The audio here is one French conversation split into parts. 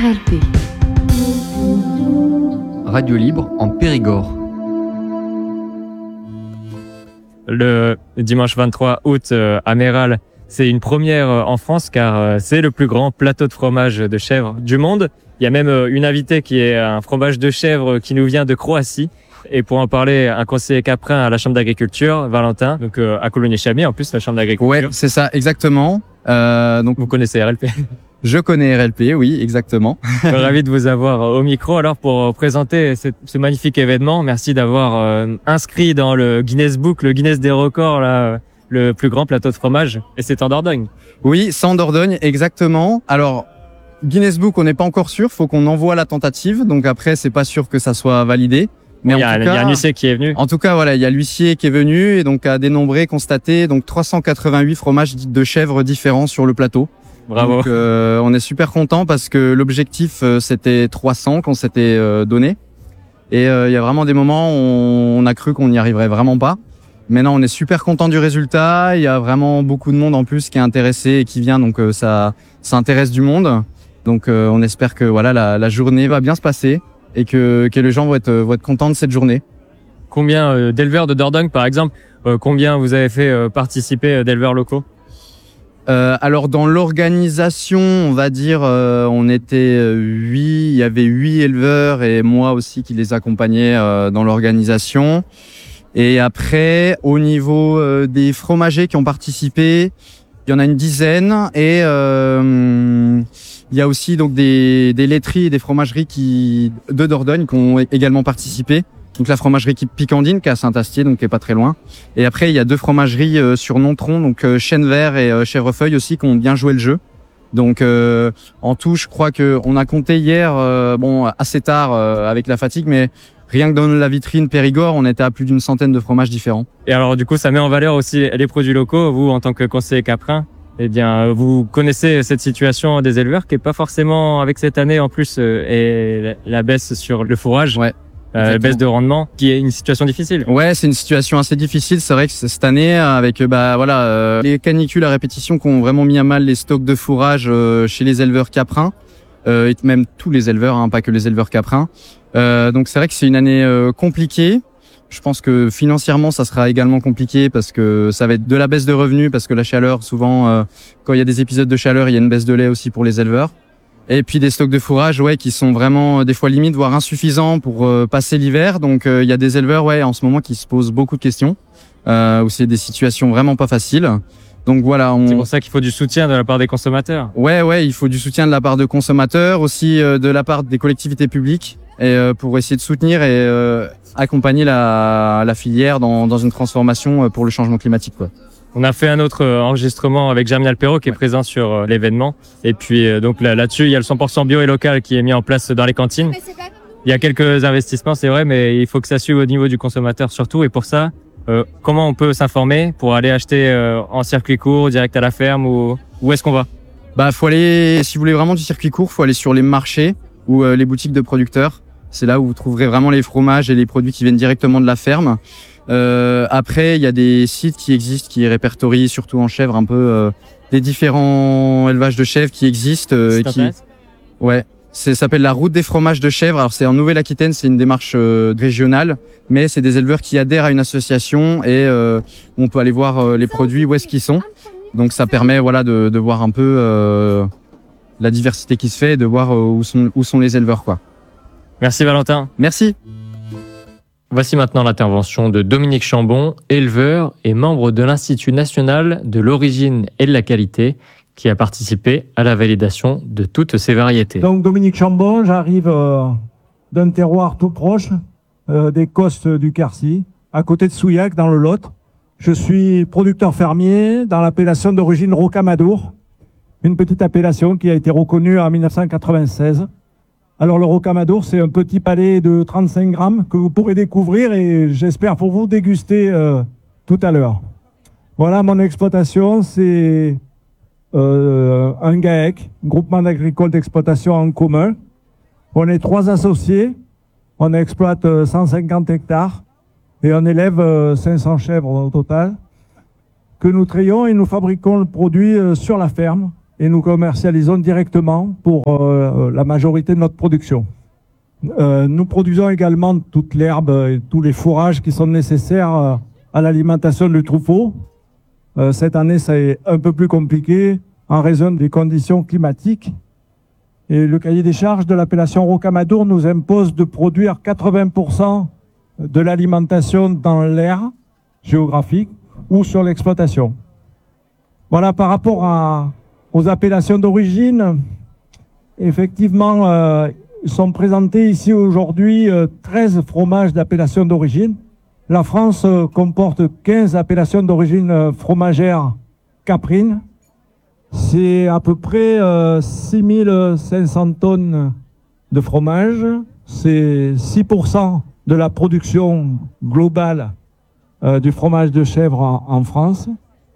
RLP. Radio libre en Périgord. Le dimanche 23 août à Méral, c'est une première en France car c'est le plus grand plateau de fromage de chèvre du monde. Il y a même une invitée qui est un fromage de chèvre qui nous vient de Croatie. Et pour en parler, un conseiller caprin à la Chambre d'agriculture, Valentin, donc à Coulommiers-Chamiers, en plus la Chambre d'agriculture. Ouais, c'est ça, exactement. Donc Vous connaissez RLP. je connais RLP, oui, exactement. Ravi de vous avoir au micro. Alors pour présenter ce magnifique événement, merci d'avoir inscrit dans le Guinness Book, le Guinness des records, là, le plus grand plateau de fromage. Et c'est en Dordogne. Oui, c'est en Dordogne, exactement. Alors, Guinness Book, on n'est pas encore sûr, faut qu'on envoie la tentative. Donc après, c'est pas sûr que ça soit validé. Mais il y a un huissier qui est venu. En tout cas, voilà, il y a l'huissier qui est venu et donc a dénombré, constaté donc 388 fromages de chèvre différents sur le plateau. Bravo. Donc, on est super content parce que l'objectif c'était 300 qu'on s'était donné. Et il y a vraiment des moments où on a cru qu'on n'y arriverait vraiment pas. Maintenant, on est super content du résultat. Il y a vraiment beaucoup de monde en plus qui est intéressé et qui vient, donc ça intéresse du monde. Donc, on espère que voilà la journée va bien se passer et que les gens vont être contents de cette journée. Combien d'éleveurs de Dordogne, par exemple, combien vous avez fait participer d'éleveurs locaux? Alors dans l'organisation, on va dire, on était 8, il y avait 8 éleveurs et moi aussi qui les accompagnais dans l'organisation. Et après, au niveau des fromagers qui ont participé, il y en a une dizaine et il y a aussi donc des laiteries et des fromageries de Dordogne qui ont également participé. Donc la fromagerie Picandine qui est à Saint-Astier, donc qui est pas très loin. Et après il y a 2 fromageries sur Nontron, donc Chêne Vert et Chèvrefeuille aussi, qui ont bien joué le jeu. Donc en tout, je crois que on a compté hier, assez tard avec la fatigue, mais rien que dans la vitrine Périgord, on était à plus d'une centaine de fromages différents. Et alors du coup, ça met en valeur aussi les produits locaux. Vous, en tant que conseiller caprin, eh bien, vous connaissez cette situation des éleveurs qui est pas forcément avec cette année en plus et la baisse sur le fourrage. Ouais. Baisse de rendement, qui est une situation difficile. Ouais, c'est une situation assez difficile. C'est vrai que cette année, avec les canicules à répétition qui ont vraiment mis à mal les stocks de fourrage chez les éleveurs caprins, et même tous les éleveurs, pas que les éleveurs caprins. Donc c'est vrai que c'est une année compliquée. Je pense que financièrement, ça sera également compliqué parce que ça va être de la baisse de revenus, parce que la chaleur, souvent, quand il y a des épisodes de chaleur, il y a une baisse de lait aussi pour les éleveurs. Et puis des stocks de fourrage, qui sont vraiment des fois limites, voire insuffisants pour passer l'hiver. Donc il y a des éleveurs, en ce moment qui se posent beaucoup de questions, où c'est des situations vraiment pas faciles. Donc voilà. C'est pour ça qu'il faut du soutien de la part des consommateurs. Ouais, il faut du soutien de la part de consommateurs, aussi de la part des collectivités publiques, et pour essayer de soutenir et accompagner la filière dans une transformation pour le changement climatique, quoi. On a fait un autre enregistrement avec Germinal Perrault qui est présent sur l'événement. Et puis donc là-dessus, il y a le 100% bio et local qui est mis en place dans les cantines. Il y a quelques investissements, c'est vrai, mais il faut que ça suive au niveau du consommateur surtout. Et pour ça, comment on peut s'informer pour aller acheter en circuit court, direct à la ferme, ou où est-ce qu'on va? Faut aller, si vous voulez vraiment du circuit court, faut aller sur les marchés ou les boutiques de producteurs. C'est là où vous trouverez vraiment les fromages et les produits qui viennent directement de la ferme. Après, il y a des sites qui existent, qui répertorient surtout en chèvre un peu les différents élevages de chèvres qui existent. Ça s'appelle la route des fromages de chèvre. Alors c'est en Nouvelle-Aquitaine, c'est une démarche régionale, mais c'est des éleveurs qui adhèrent à une association et on peut aller voir les produits où est-ce qu'ils sont. Donc ça permet de voir un peu la diversité qui se fait et de voir où sont les éleveurs, quoi. Merci Valentin. Merci. Voici maintenant l'intervention de Dominique Chambon, éleveur et membre de l'Institut national de l'origine et de la qualité, qui a participé à la validation de toutes ces variétés. Donc Dominique Chambon, j'arrive d'un terroir tout proche, des Costes du Quercy, à côté de Souillac, dans le Lot. Je suis producteur fermier dans l'appellation d'origine Rocamadour, une petite appellation qui a été reconnue en 1996. Alors le Rocamadour, c'est un petit palais de 35 grammes que vous pourrez découvrir et j'espère pour vous déguster tout à l'heure. Voilà, mon exploitation, c'est un GAEC, groupement agricole d'exploitation en commun. On est 3 associés, on exploite 150 hectares et on élève 500 chèvres au total, que nous trayons et nous fabriquons le produit sur la ferme et nous commercialisons directement pour la majorité de notre production. Nous produisons également toute l'herbe et tous les fourrages qui sont nécessaires à l'alimentation du troupeau. Cette année, c'est un peu plus compliqué en raison des conditions climatiques. Et le cahier des charges de l'appellation Rocamadour nous impose de produire 80% de l'alimentation dans l'aire géographique ou sur l'exploitation. Voilà, par rapport aux appellations d'origine, effectivement, sont présentés ici aujourd'hui 13 fromages d'appellation d'origine. La France comporte 15 appellations d'origine fromagère caprine. C'est à peu près 6500 tonnes de fromage. C'est 6% de la production globale du fromage de chèvre en France.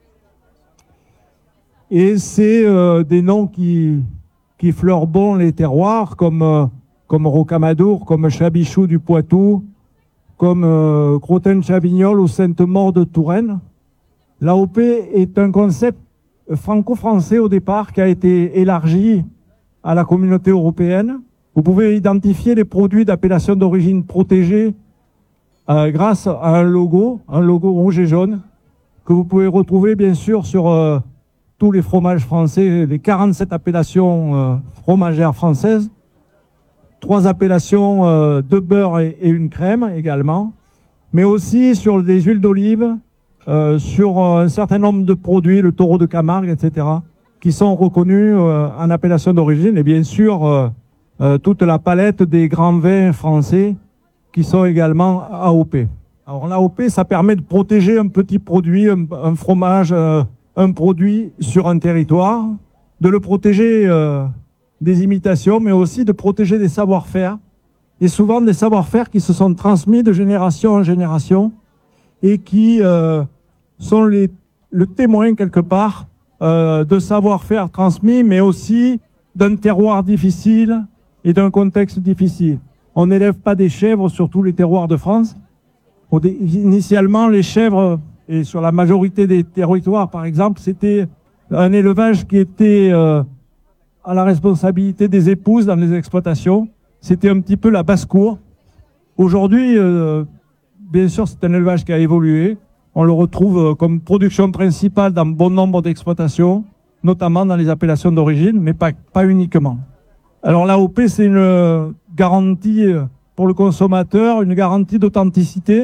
Et c'est des noms qui fleurent bon les terroirs, comme Rocamadour, comme Chabichou du Poitou, comme Crottin-Chavignol ou Sainte-Maure de Touraine. L'AOP est un concept franco-français au départ qui a été élargi à la communauté européenne. Vous pouvez identifier les produits d'appellation d'origine protégée grâce à un logo rouge et jaune que vous pouvez retrouver bien sûr sur tous les fromages français, les 47 appellations fromagères françaises, 3 appellations de beurre et une crème également, mais aussi sur des huiles d'olive, sur un certain nombre de produits, le taureau de Camargue, etc., qui sont reconnus en appellation d'origine, et bien sûr toute la palette des grands vins français qui sont également AOP. Alors l'AOP, ça permet de protéger un petit produit, un fromage, un produit sur un territoire, de le protéger des imitations, mais aussi de protéger des savoir-faire, et souvent des savoir-faire qui se sont transmis de génération en génération et qui sont le témoin quelque part de savoir-faire transmis, mais aussi d'un terroir difficile et d'un contexte difficile. On n'élève pas des chèvres sur tous les terroirs de France. Initialement, les chèvres, et sur la majorité des territoires par exemple, c'était un élevage qui était à la responsabilité des épouses dans les exploitations. C'était un petit peu la basse-cour. Aujourd'hui, bien sûr, c'est un élevage qui a évolué. On le retrouve comme production principale dans bon nombre d'exploitations, notamment dans les appellations d'origine, mais pas uniquement. Alors l'AOP, c'est une garantie pour le consommateur, une garantie d'authenticité,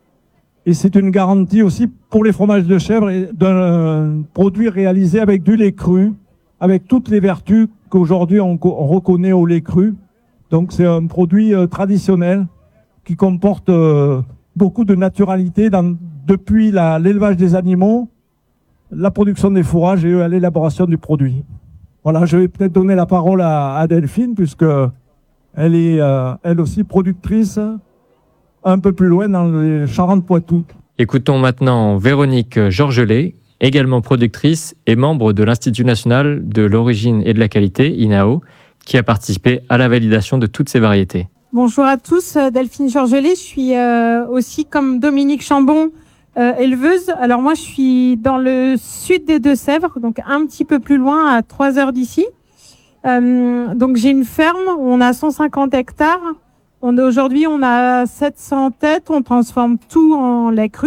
et c'est une garantie aussi pour les fromages de chèvre d'un produit réalisé avec du lait cru, avec toutes les vertus qu'aujourd'hui on reconnaît au lait cru. Donc c'est un produit traditionnel qui comporte beaucoup de naturalité depuis l'élevage des animaux, la production des fourrages et l'élaboration du produit. Voilà, je vais peut-être donner la parole à Delphine, puisque elle est elle aussi productrice un peu plus loin dans les Charentes-Poitou. Écoutons maintenant Véronique Georgelet, également productrice et membre de l'Institut national de l'origine et de la qualité, INAO, qui a participé à la validation de toutes ces variétés. Bonjour à tous, Delphine Georgelet, je suis aussi comme Dominique Chambon, éleveuse. Alors moi je suis dans le sud des Deux-Sèvres, donc un petit peu plus loin, à 3 heures d'ici. Donc j'ai une ferme où on a 150 hectares. Aujourd'hui on a 700 têtes, on transforme tout en lait cru.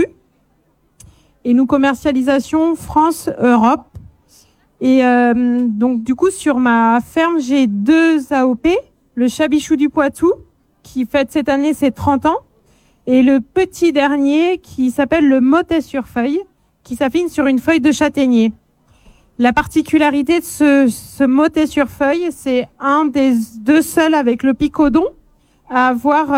Et nous commercialisation France, Europe. Et donc du coup sur ma ferme j'ai 2 AOP, le Chabichou du Poitou qui fête cette année ses 30 ans et le petit dernier qui s'appelle le Motet sur feuille qui s'affine sur une feuille de châtaignier. La particularité de ce Motet sur feuille, c'est un des 2 seuls avec le picodon à avoir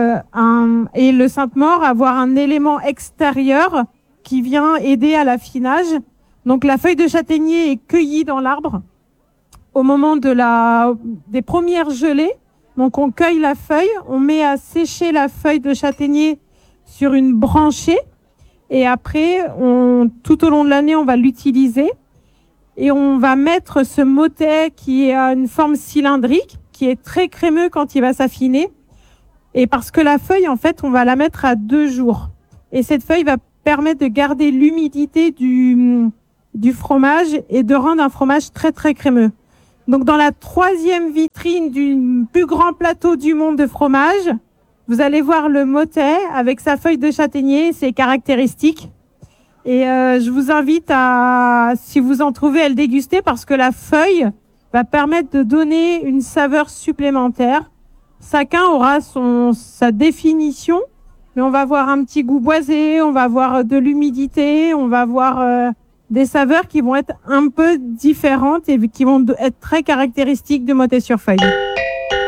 et le Sainte-Maure à avoir un élément extérieur qui vient aider à l'affinage. Donc la feuille de châtaignier est cueillie dans l'arbre au moment des premières gelées. Donc on cueille la feuille, on met à sécher la feuille de châtaignier sur une branchée et après, tout au long de l'année, on va l'utiliser et on va mettre ce motet qui a une forme cylindrique, qui est très crémeux quand il va s'affiner. Et parce que la feuille, en fait, on va la mettre à 2 jours. Et cette feuille va permettre de garder l'humidité du du fromage et de rendre un fromage très très crémeux. Donc dans la troisième vitrine du plus grand plateau du monde de fromage, vous allez voir le Motet avec sa feuille de châtaignier, ses caractéristiques. Et je vous invite à, si vous en trouvez, à le déguster parce que la feuille va permettre de donner une saveur supplémentaire. Chacun aura sa définition, mais on va avoir un petit goût boisé, on va avoir de l'humidité, on va avoir des saveurs qui vont être un peu différentes et qui vont être très caractéristiques de Motet sur feuille.